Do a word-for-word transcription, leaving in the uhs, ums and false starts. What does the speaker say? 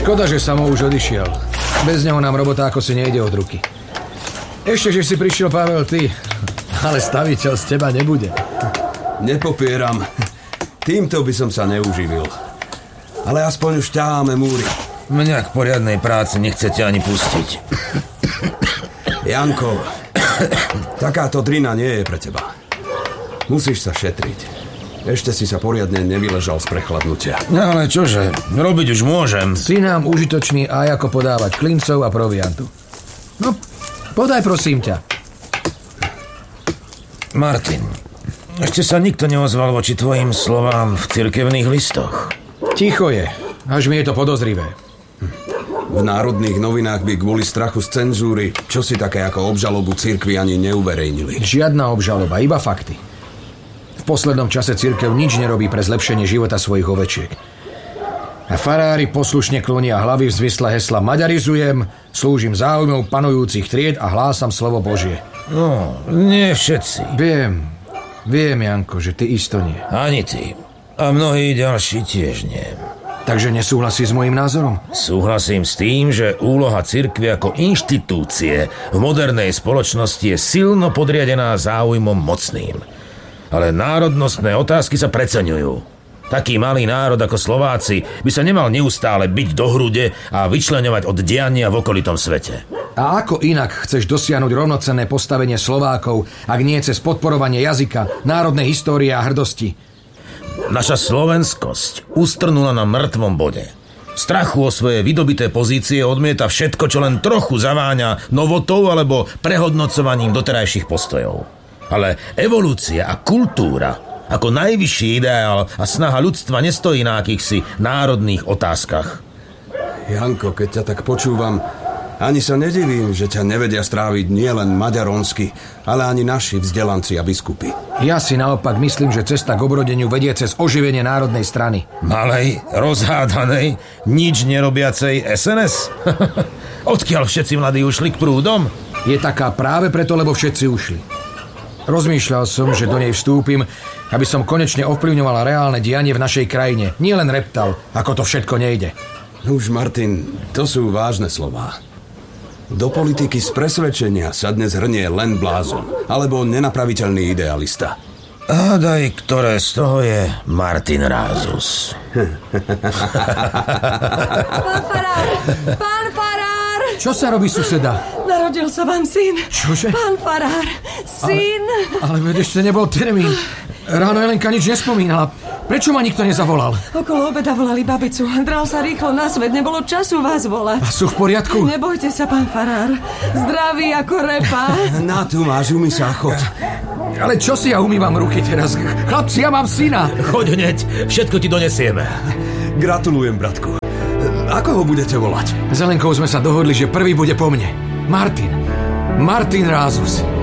Škoda, že Samo už odišiel. Bez neho nám robota ako si nejde od ruky. Ešte, že si prišiel, Pavel, ty. Ale staviteľ z teba nebude. Nepopieram. Týmto by som sa neuživil. Ale aspoň už ťaháme múry. Mňa k poriadnej práci nechcete ani pustiť. Janko, takáto drina nie je pre teba. Musíš sa šetriť. Ešte si sa poriadne nevyležal z prechladnutia. No ale čože, robiť už môžem. Si nám užitočný aj ako podávať klincov a proviantu. No, podaj prosím ťa. Martin, ešte sa nikto neozval voči tvojim slovám v cirkevných listoch. Ticho je, až mi je to podozrivé. V národných novinách by kvôli strachu z cenzúry čosi také ako obžalobu cirkvi ani neuverejnili. Žiadna obžaloba, iba fakty. V poslednom čase cirkev nič nerobí pre zlepšenie života svojich ovečiek. A farári poslušne klonia hlavy v zvislé hesla Maďarizujem, slúžim záujmov panujúcich tried a hlásam slovo Božie. No, nie všetci. Viem, viem, Janko, že ty isto nie. Ani ty. A mnohí ďalší tiež nie. Takže nesúhlasí s môjim názorom? Súhlasím s tým, že úloha cirkvi ako inštitúcie v modernej spoločnosti je silno podriadená záujmom mocným. Ale národnostné otázky sa preceňujú. Taký malý národ ako Slováci by sa nemal neustále biť do hrude a vyčleňovať od diania v okolitom svete. A ako inak chceš dosiahnuť rovnocenné postavenie Slovákov, ak nie cez podporovanie jazyka, národnej histórie a hrdosti? Naša slovenskosť ustrnula na mŕtvom bode. V strachu o svoje vydobité pozície odmieta všetko, čo len trochu zaváňa novotou alebo prehodnocovaním doterajších postojov. Ale evolúcia a kultúra ako najvyšší ideál a snaha ľudstva nestojí na akýchsi národných otázkach. Janko, keď ťa tak počúvam, ani sa nedivím, že ťa nevedia stráviť nielen maďaronsky, ale ani naši vzdelanci a biskupy. Ja si naopak myslím, že cesta k obrodeniu vedie cez oživenie národnej strany. Malej, rozhádanej, nič nerobiacej es en es? Odkiaľ všetci mladí ušli k prúdom? Je taká práve preto, lebo všetci ušli. Rozmýšľal som, že do nej vstúpim, aby som konečne ovplyvňoval reálne dianie v našej krajine. Nie len reptal, ako to všetko nejde. Už, Martin, to sú vážne slová. Do politiky z presvedčenia sa dnes hrnie len blázon, alebo nenapraviteľný idealista. Hádaj, ktoré z toho je Martin Rázus. Pán farár! Pán farár! Čo sa robí, suseda? Narodil sa vám syn. Čože? Pán farár, syn. Ale, ale veď ešte nebol termín. Ráno Jelenka nič nespomínala. Prečo ma nikto nezavolal? Okolo obeda volali babicu. Dral sa rýchlo na svet, nebolo času vás volať. A sú v poriadku? Nebojte sa, pán farár. Zdraví ako repa. Na tu máš, umy sa, chod. Ale čo si ja umývam ruky teraz? Chlapci, ja mám syna. Choď hneď, všetko ti donesieme. Gratulujem, bratku. Ako ho budete volať? S Jelenkou sme sa dohodli, že prvý bude po mne. Martin. Martin Rázus.